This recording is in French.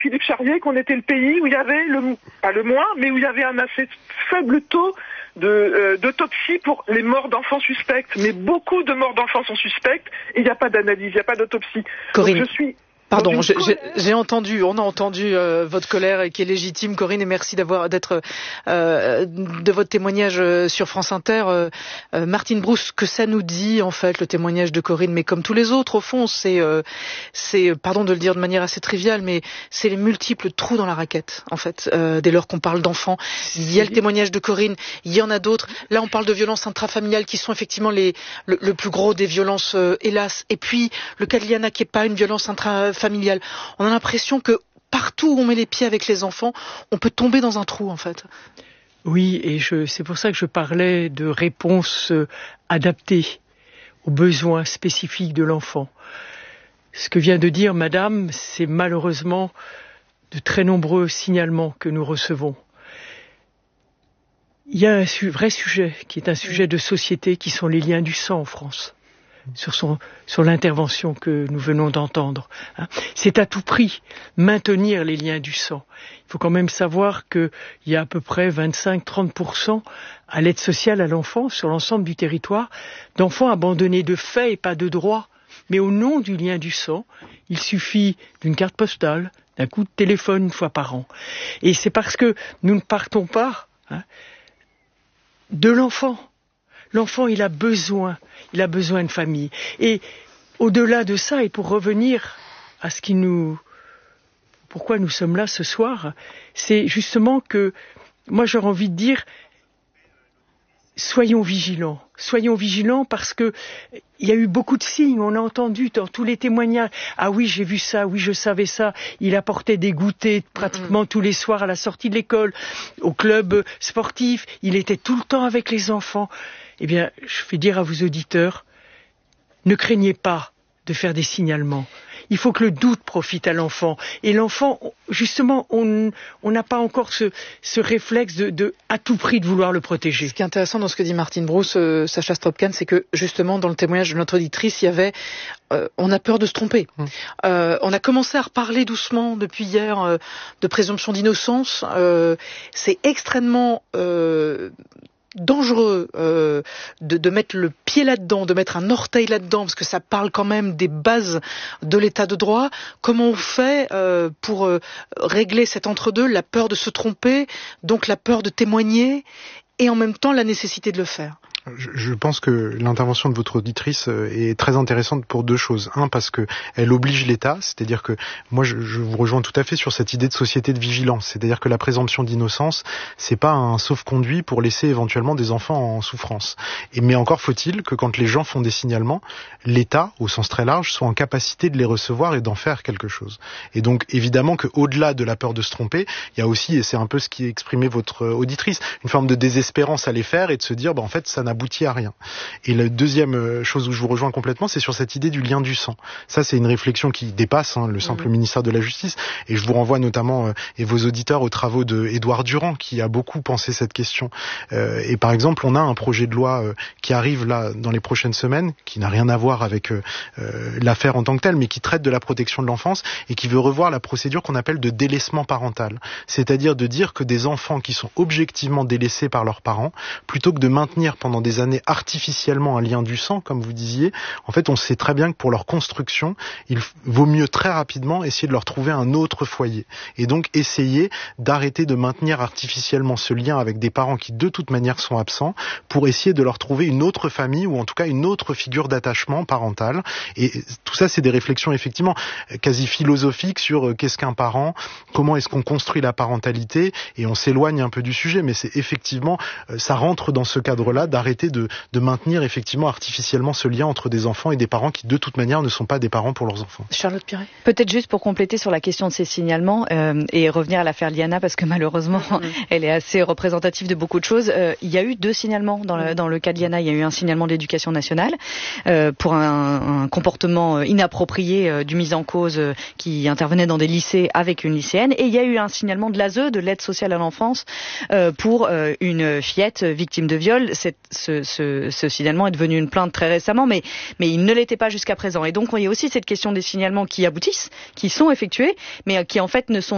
Philippe Charrier qu'on était le pays où il y avait pas le moins, mais où il y avait un assez faible taux d'autopsie pour les morts d'enfants suspects. Mais beaucoup de morts d'enfants sont suspectes et il n'y a pas d'analyse, il n'y a pas d'autopsie. Corinne. Donc je suis... Pardon, on a entendu votre colère qui est légitime, Corinne, et merci de votre témoignage sur France Inter. Martine Brousse, que ça nous dit en fait le témoignage de Corinne, mais comme tous les autres, au fond, c'est pardon de le dire de manière assez triviale, mais c'est les multiples trous dans la raquette, en fait, dès lors qu'on parle d'enfants. Il y a le témoignage de Corinne, il y en a d'autres. Là, on parle de violences intrafamiliales qui sont effectivement le plus gros des violences, hélas. Et puis le cas de Liana qui est pas une violence intrafamiliale. On a l'impression que partout où on met les pieds avec les enfants, on peut tomber dans un trou, en fait. Oui, et c'est pour ça que je parlais de réponses adaptées aux besoins spécifiques de l'enfant. Ce que vient de dire Madame, c'est malheureusement de très nombreux signalements que nous recevons. Il y a un vrai sujet qui est un sujet de société qui sont les liens du sang en France. Sur l'intervention que nous venons d'entendre. C'est à tout prix maintenir les liens du sang. Il faut quand même savoir qu'il y a à peu près 25-30% à l'aide sociale à l'enfant sur l'ensemble du territoire d'enfants abandonnés de fait et pas de droit. Mais au nom du lien du sang, il suffit d'une carte postale, d'un coup de téléphone une fois par an. Et c'est parce que nous ne partons pas de l'enfant. L'enfant, il a besoin de famille. Et au-delà de ça, et pour revenir à pourquoi nous sommes là ce soir, c'est justement que, moi j'aurais envie de dire, soyons vigilants parce que il y a eu beaucoup de signes, on a entendu dans tous les témoignages, ah oui j'ai vu ça, oui je savais ça, il apportait des goûters pratiquement tous les soirs à la sortie de l'école, au club sportif, il était tout le temps avec les enfants. Eh bien, je vais dire à vos auditeurs, ne craignez pas de faire des signalements. Il faut que le doute profite à l'enfant. Et l'enfant, justement, on n'a pas encore ce réflexe de à tout prix de vouloir le protéger. Ce qui est intéressant dans ce que dit Martine Brousse, Sacha Stroop-Kahn, c'est que justement, dans le témoignage de notre auditrice, il y avait on a peur de se tromper. On a commencé à reparler doucement depuis hier de présomption d'innocence. C'est extrêmement dangereux de mettre le pied là-dedans, de mettre un orteil là-dedans, parce que ça parle quand même des bases de l'état de droit. Comment on fait pour régler cet entre-deux, la peur de se tromper, donc la peur de témoigner, et en même temps la nécessité de le faire? Je pense que l'intervention de votre auditrice est très intéressante pour deux choses. Un, parce que elle oblige l'État, c'est-à-dire que moi je vous rejoins tout à fait sur cette idée de société de vigilance, c'est-à-dire que la présomption d'innocence, c'est pas un sauf-conduit pour laisser éventuellement des enfants en souffrance. Mais encore faut-il que quand les gens font des signalements, l'État, au sens très large, soit en capacité de les recevoir et d'en faire quelque chose. Et donc évidemment que au-delà de la peur de se tromper, il y a aussi, et c'est un peu ce qui exprimait votre auditrice, une forme de désespérance à les faire et de se dire en fait ça n'aboutit à rien. Et la deuxième chose où je vous rejoins complètement, c'est sur cette idée du lien du sang. Ça, c'est une réflexion qui dépasse le simple ministère de la Justice. Et je vous renvoie notamment, et vos auditeurs, aux travaux de Édouard Durand, qui a beaucoup pensé cette question. Et par exemple, on a un projet de loi qui arrive là dans les prochaines semaines, qui n'a rien à voir avec l'affaire en tant que telle, mais qui traite de la protection de l'enfance et qui veut revoir la procédure qu'on appelle de délaissement parental. C'est-à-dire de dire que des enfants qui sont objectivement délaissés par leurs parents, plutôt que de maintenir pendant des années artificiellement un lien du sang, comme vous disiez, en fait on sait très bien que pour leur construction, il vaut mieux très rapidement essayer de leur trouver un autre foyer. Et donc essayer d'arrêter de maintenir artificiellement ce lien avec des parents qui de toute manière sont absents, pour essayer de leur trouver une autre famille, ou en tout cas une autre figure d'attachement parental. Et tout ça, c'est des réflexions effectivement quasi philosophiques sur qu'est-ce qu'un parent, comment est-ce qu'on construit la parentalité, et on s'éloigne un peu du sujet, mais c'est effectivement, ça rentre dans ce cadre-là, d'arrêter de maintenir effectivement artificiellement ce lien entre des enfants et des parents qui de toute manière ne sont pas des parents pour leurs enfants. Charlotte Piret. Peut-être juste pour compléter sur la question de ces signalements et revenir à l'affaire Liana, parce que malheureusement elle est assez représentative de beaucoup de choses. Il y a eu 2 signalements dans le cas de Liana. Il y a eu un signalement de l'Éducation nationale pour un comportement inapproprié du mis en cause qui intervenait dans des lycées avec une lycéenne, et il y a eu un signalement de l'ASE, de l'aide sociale à l'enfance, pour une fillette victime de viol. Ce signalement est devenu une plainte très récemment, mais il ne l'était pas jusqu'à présent. Et donc il y a aussi cette question des signalements qui aboutissent, qui sont effectués, mais qui en fait ne sont